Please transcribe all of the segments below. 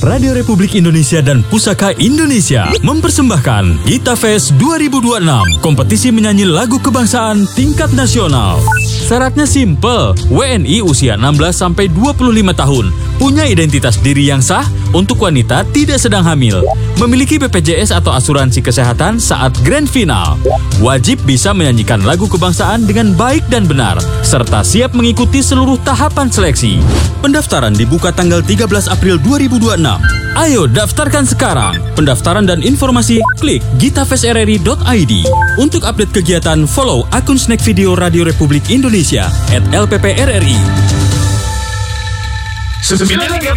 Radio Republik Indonesia dan Pusaka Indonesia mempersembahkan Gita Fest 2026, kompetisi menyanyi lagu kebangsaan tingkat nasional. Syaratnya simple, WNI usia 16-25 tahun, punya identitas diri yang sah, untuk wanita tidak sedang hamil, memiliki BPJS atau asuransi kesehatan saat grand final, wajib bisa menyanyikan lagu kebangsaan dengan baik dan benar, serta siap mengikuti seluruh tahapan seleksi. Pendaftaran dibuka tanggal 13 April 2026. Ayo daftarkan sekarang. Pendaftaran dan informasi klik gitafestrri.id. Untuk update kegiatan, follow akun Snack Video Radio Republik Indonesia @LPPRRI. 93.1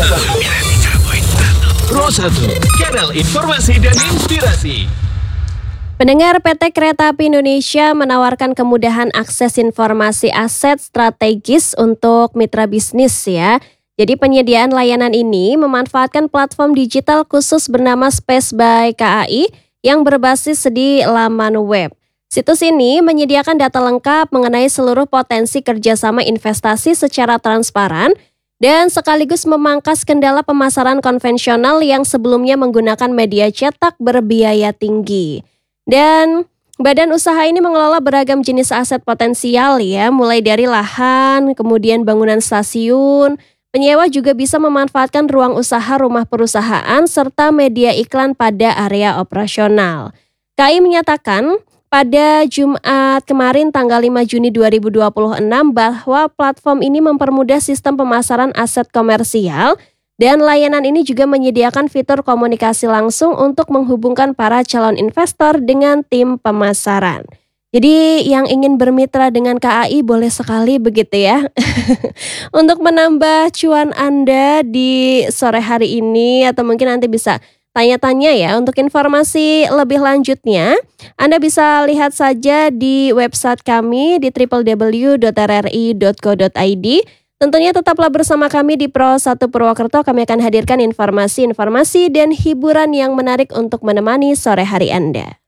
Pro1, kanal informasi dan inspirasi. Pendengar, PT Kereta Api Indonesia menawarkan kemudahan akses informasi aset strategis untuk mitra bisnis ya. Jadi penyediaan layanan ini memanfaatkan platform digital khusus bernama Space by KAI yang berbasis di laman web. Situs ini menyediakan data lengkap mengenai seluruh potensi kerjasama investasi secara transparan dan sekaligus memangkas kendala pemasaran konvensional yang sebelumnya menggunakan media cetak berbiaya tinggi. Dan badan usaha ini mengelola beragam jenis aset potensial ya, mulai dari lahan, kemudian bangunan stasiun. Penyewa juga bisa memanfaatkan ruang usaha rumah perusahaan serta media iklan pada area operasional. KAI menyatakan pada Jumat kemarin tanggal 5 Juni 2026 bahwa platform ini mempermudah sistem pemasaran aset komersial dan layanan ini juga menyediakan fitur komunikasi langsung untuk menghubungkan para calon investor dengan tim pemasaran. Jadi yang ingin bermitra dengan KAI boleh sekali begitu ya. Untuk menambah cuan Anda di sore hari ini atau mungkin nanti bisa tanya-tanya ya. Untuk informasi lebih lanjutnya, Anda bisa lihat saja di website kami di www.rri.co.id. Tentunya tetaplah bersama kami di Pro1 Purwokerto. Kami akan hadirkan informasi-informasi dan hiburan yang menarik untuk menemani sore hari Anda.